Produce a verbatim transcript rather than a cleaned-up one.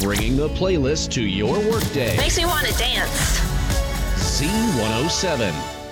bringing the playlist to your workday. Makes me want to dance. Z one oh seven.